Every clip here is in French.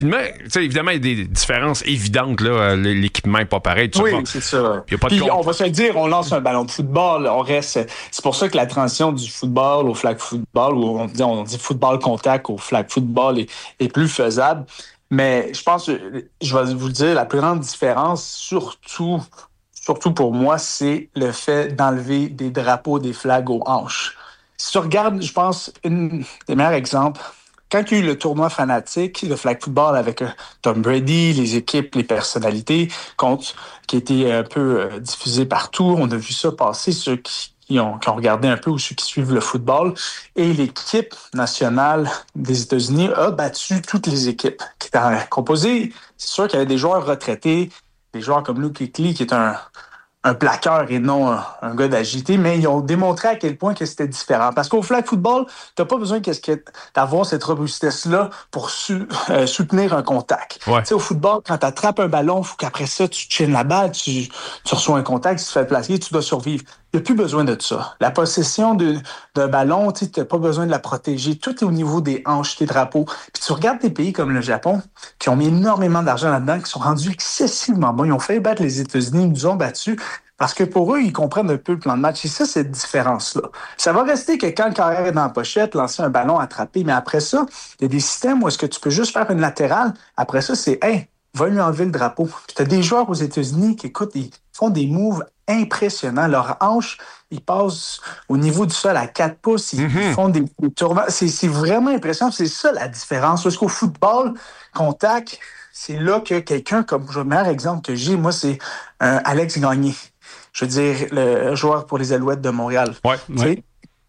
Mais, évidemment, il y a des différences évidentes. Là. L'équipement n'est pas pareil. Oui, c'est ça. Puis on va se le dire, on lance un ballon de football, on reste. C'est pour ça que la transition du football au flag football, ou on dit football contact au flag football est plus faisable. Mais je pense, je vais vous le dire, la plus grande différence, surtout pour moi, c'est le fait d'enlever des drapeaux, des flags aux hanches. Si tu regardes, je pense, un des meilleurs exemples, quand il y a eu le tournoi fanatique, le flag football avec Tom Brady, les équipes, les personnalités, qui étaient un peu diffusés partout, on a vu ça passer, ceux qui ont regardé un peu ou ceux qui suivent le football. Et l'équipe nationale des États-Unis a battu toutes les équipes qui étaient composées. C'est sûr qu'il y avait des joueurs retraités, des joueurs comme Luke Kuechly, qui est un plaqueur et non un gars d'agilité, mais ils ont démontré à quel point que c'était différent. Parce qu'au flag football, t'as pas besoin d'avoir cette robustesse-là pour soutenir un contact. Ouais. Au football, quand tu attrapes un ballon, il faut qu'après ça, tu chines la balle, tu reçois un contact, tu te fais placer, tu dois survivre. Il n'y a plus besoin de ça. La possession d'un ballon, tu n'as pas besoin de la protéger. Tout est au niveau des hanches, tes drapeaux. Puis tu regardes des pays comme le Japon, qui ont mis énormément d'argent là-dedans, qui sont rendus excessivement bons. Ils ont fait battre les États-Unis, ils nous ont battus. Parce que pour eux, ils comprennent un peu le plan de match. Et ça, cette différence-là. Ça va rester que quand le carrière est dans la pochette, lancer un ballon, attraper. Mais après ça, il y a des systèmes où est-ce que tu peux juste faire une latérale. Après ça, c'est « Hey, va lui enlever le drapeau ». Puis tu as des joueurs aux États-Unis qui, écoute, ils font des moves impressionnants. Leurs hanches, ils passent au niveau du sol à 4 pouces. Ils font des tourments. C'est vraiment impressionnant. C'est ça la différence. Parce qu'au football, contact, c'est là que quelqu'un, comme le meilleur exemple que j'ai, moi, c'est Alex Gagné. Je veux dire, le joueur pour les Alouettes de Montréal. Ouais.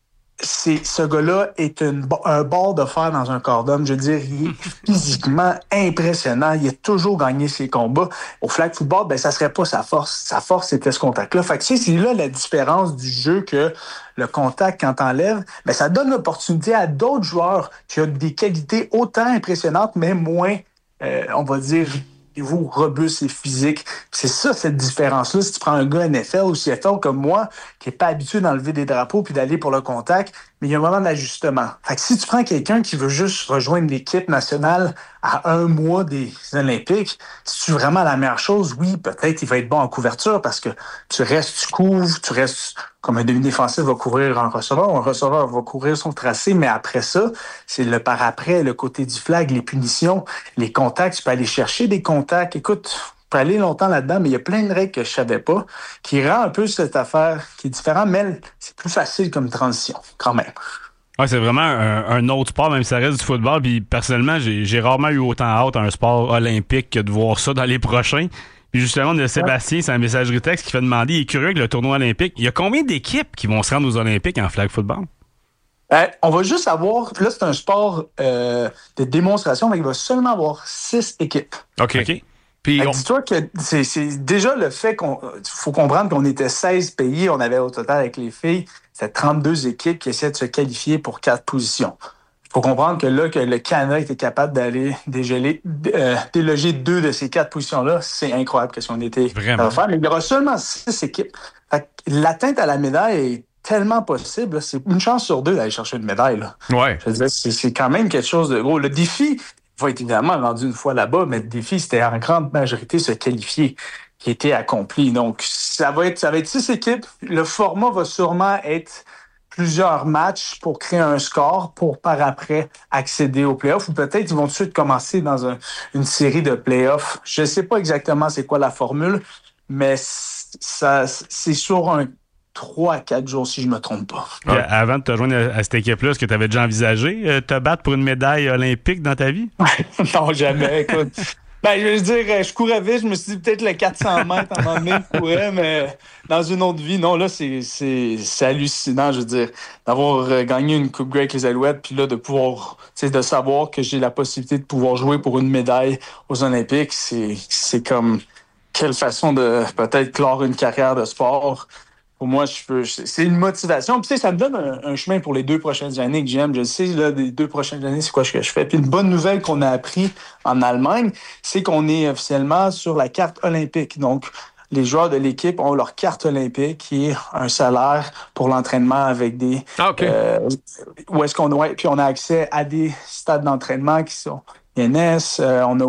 Ce gars-là est un bord de fer dans un corps d'homme. Je veux dire, il est physiquement impressionnant. Il a toujours gagné ses combats. Au flag football, ben, ça serait pas sa force. Sa force, c'était ce contact-là. Fait que c'est là la différence du jeu que le contact, quand t'enlèves, ben, ça donne l'opportunité à d'autres joueurs qui ont des qualités autant impressionnantes, mais moins, on va dire, niveau robuste et physique. C'est ça, cette différence-là. Si tu prends un gars NFL ou CFL comme moi, qui n'est pas habitué d'enlever des drapeaux puis d'aller pour le contact, mais il y a un moment d'ajustement. Fait que si tu prends quelqu'un qui veut juste rejoindre l'équipe nationale à 1 mois des Olympiques, si tu veux vraiment la meilleure chose, oui, peut-être il va être bon en couverture parce que tu couvres, tu restes comme un demi-défensif va couvrir un receveur va couvrir son tracé, mais après ça, c'est le par-après, le côté du flag, les punitions, les contacts, tu peux aller chercher des contacts. Écoute, peux aller longtemps là-dedans, mais il y a plein de règles que je savais pas, qui rend un peu cette affaire qui est différente, mais c'est plus facile comme transition, quand même. Ouais, c'est vraiment un autre sport, même si ça reste du football. Puis personnellement, j'ai rarement eu autant hâte à un sport olympique que de voir ça dans les prochains. Puis justement, on a Sébastien, c'est un messagerie texte qui fait demander, il est curieux que le tournoi olympique, il y a combien d'équipes qui vont se rendre aux Olympiques en flag football? On va juste avoir, là c'est un sport de démonstration, mais il va seulement avoir 6 équipes. OK. Puis dis-toi que c'est déjà le fait faut comprendre qu'on était 16 pays, on avait au total avec les filles, c'était 32 équipes qui essaient de se qualifier pour 4 positions. Il faut comprendre que là, que le Canada était capable d'aller déloger 2 de ces 4 positions-là, c'est incroyable que si on était vraiment à faire. Mais il y aura seulement 6 équipes. Fait que l'atteinte à la médaille est tellement possible. Là. C'est une chance sur 2 d'aller chercher une médaille. Là. Ouais. Je veux dire, c'est quand même quelque chose de gros. Le défi va être évidemment rendu une fois là-bas, mais le défi, c'était en grande majorité se qualifier qui était accompli. Donc, ça va être 6 équipes. Le format va sûrement être plusieurs matchs pour créer un score pour par après accéder aux playoffs ou peut-être ils vont tout de suite commencer dans une série de playoffs. Je ne sais pas exactement c'est quoi la formule, mais c'est sur un 3 à 4 jours si je me trompe pas. Ouais. Avant de te joindre à cette équipe-là, est-ce que tu avais déjà envisagé te battre pour une médaille olympique dans ta vie? Non, jamais. Écoute. Ben, je veux dire, je courais vite, je me suis dit peut-être le 400 mètres en moment donné, je courais, mais dans une autre vie, non, là, c'est hallucinant, je veux dire, d'avoir gagné une Coupe Grey avec les Alouettes, puis là, de pouvoir, de savoir que j'ai la possibilité de pouvoir jouer pour une médaille aux Olympiques, c'est comme, quelle façon de peut-être clore une carrière de sport. Pour moi, c'est une motivation. Puis, ça me donne un chemin pour les 2 prochaines années que j'aime. Je sais, là, les 2 prochaines années, c'est quoi ce que je fais. Puis, une bonne nouvelle qu'on a appris en Allemagne, c'est qu'on est officiellement sur la carte olympique. Donc, les joueurs de l'équipe ont leur carte olympique qui est un salaire pour l'entraînement avec des... OK. Où est-ce qu'on puis on a accès à des stades d'entraînement qui sont INS. On a